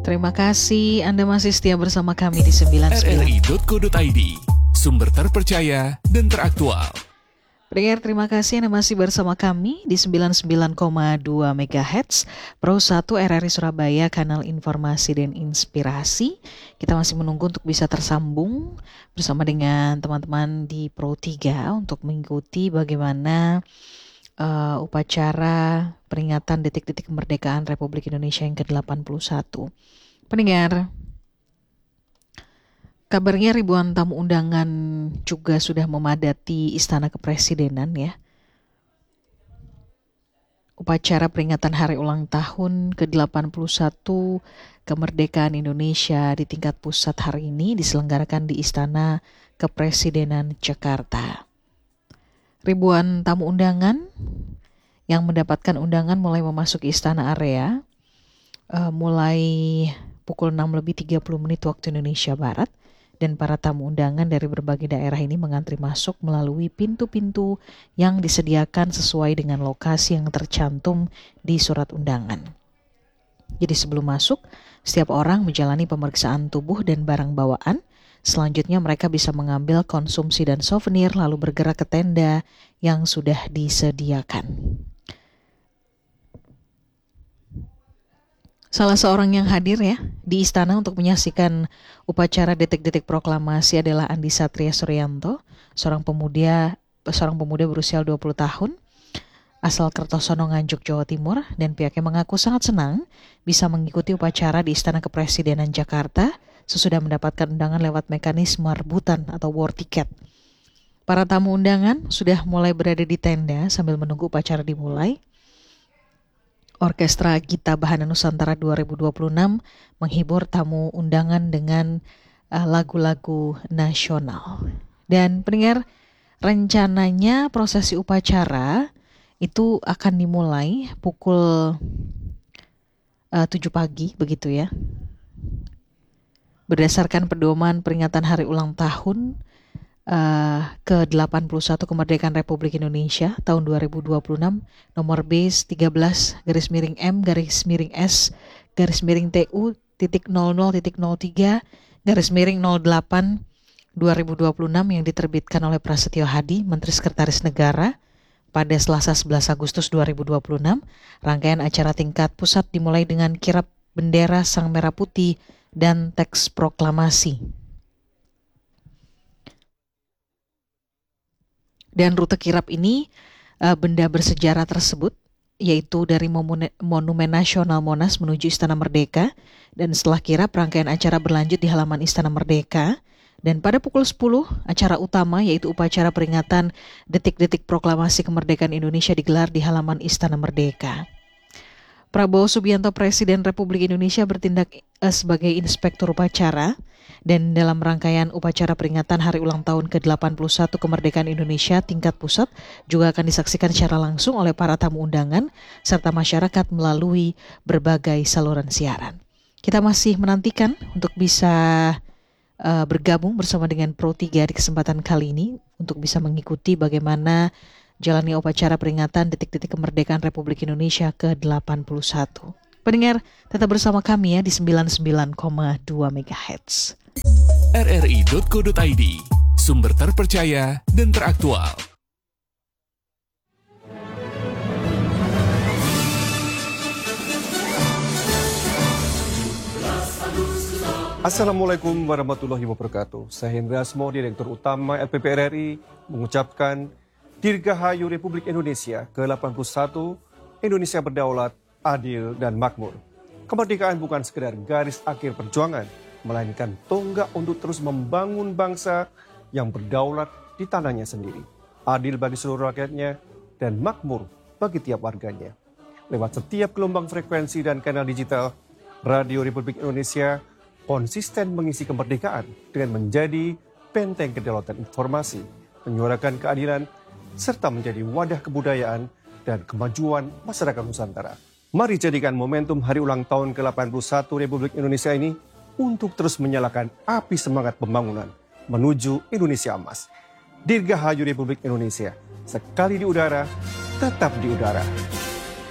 Terima kasih Anda masih setia bersama kami di 99. rri.co.id, sumber terpercaya dan teraktual. Pendengar, terima kasih Anda masih bersama kami di 99,2 MHz Pro 1 RRI Surabaya, kanal informasi dan inspirasi. Kita masih menunggu untuk bisa tersambung bersama dengan teman-teman di Pro 3 untuk mengikuti bagaimana upacara peringatan detik-detik kemerdekaan Republik Indonesia yang ke-81. Pendengar, kabarnya ribuan tamu undangan juga sudah memadati Istana Kepresidenan ya. Upacara peringatan hari ulang tahun ke-81 kemerdekaan Indonesia di tingkat pusat hari ini diselenggarakan di Istana Kepresidenan Jakarta. Ribuan tamu undangan yang mendapatkan undangan mulai memasuki istana area mulai pukul 6:30 waktu Indonesia Barat, dan para tamu undangan dari berbagai daerah ini mengantri masuk melalui pintu-pintu yang disediakan sesuai dengan lokasi yang tercantum di surat undangan. Jadi sebelum masuk, setiap orang menjalani pemeriksaan tubuh dan barang bawaan. Selanjutnya mereka bisa mengambil konsumsi dan souvenir lalu bergerak ke tenda yang sudah disediakan. Salah seorang yang hadir ya di istana untuk menyaksikan upacara detik-detik proklamasi adalah Andi Satria Suryanto, seorang pemuda berusia 20 tahun, asal Kertosono, Nganjuk, Jawa Timur, dan pihaknya mengaku sangat senang bisa mengikuti upacara di Istana Kepresidenan Jakarta sesudah mendapatkan undangan lewat mekanisme rebutan atau war ticket. Para tamu undangan sudah mulai berada di tenda sambil menunggu upacara dimulai. Orkestra Gita Bahana Nusantara 2026 menghibur tamu undangan dengan lagu-lagu nasional. Dan pendengar, rencananya prosesi upacara itu akan dimulai pukul 7 pagi begitu ya. Berdasarkan pedoman peringatan hari ulang tahun ke-81 kemerdekaan Republik Indonesia tahun 2026 nomor B13-MGS-MIRING-S-00.0003/08/2026 yang diterbitkan oleh Prasetyo Hadi, Menteri Sekretaris Negara pada Selasa 11 Agustus 2026. Rangkaian acara tingkat pusat dimulai dengan kirap bendera Sang Merah Putih dan teks proklamasi. Dan rute kirap ini, benda bersejarah tersebut, yaitu dari Monumen Nasional Monas menuju Istana Merdeka, dan setelah kirap rangkaian acara berlanjut di halaman Istana Merdeka, dan pada pukul 10 acara utama yaitu upacara peringatan detik-detik proklamasi kemerdekaan Indonesia digelar di halaman Istana Merdeka. Prabowo Subianto, Presiden Republik Indonesia, bertindak sebagai inspektur upacara, dan dalam rangkaian upacara peringatan hari ulang tahun ke-81 kemerdekaan Indonesia tingkat pusat juga akan disaksikan secara langsung oleh para tamu undangan serta masyarakat melalui berbagai saluran siaran. Kita masih menantikan untuk bisa bergabung bersama dengan Pro 3 di kesempatan kali ini untuk bisa mengikuti bagaimana jalani upacara peringatan detik-detik kemerdekaan Republik Indonesia ke-81. Pendengar, tetap bersama kami ya di 99,2 MHz. rri.co.id, sumber terpercaya dan teraktual. Assalamualaikum warahmatullahi wabarakatuh. Saya Hendra Asmo, Direktur Utama LPP RRI, mengucapkan Dirgahayu Republik Indonesia ke-81, Indonesia berdaulat, adil, dan makmur. Kemerdekaan bukan sekedar garis akhir perjuangan, melainkan tonggak untuk terus membangun bangsa yang berdaulat di tanahnya sendiri, adil bagi seluruh rakyatnya, dan makmur bagi tiap warganya. Lewat setiap gelombang frekuensi dan kanal digital, Radio Republik Indonesia konsisten mengisi kemerdekaan dengan menjadi benteng kedaulatan informasi, menyuarakan keadilan, serta menjadi wadah kebudayaan dan kemajuan masyarakat Nusantara. Mari jadikan momentum hari ulang tahun ke-81 Republik Indonesia ini untuk terus menyalakan api semangat pembangunan menuju Indonesia Emas. Dirgahayu Republik Indonesia, sekali di udara, tetap di udara.